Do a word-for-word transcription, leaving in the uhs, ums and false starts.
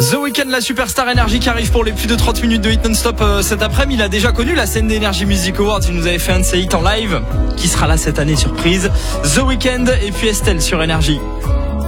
The Weeknd, la superstar Énergie qui arrive pour les plus de trente minutes de hit non-stop euh, cet après-midi. Il a déjà connu la scène d'Energy Music Awards. Il nous avait fait un de ses hits en live. Qui sera là cette année, surprise. The Weeknd et puis Estelle sur Énergie.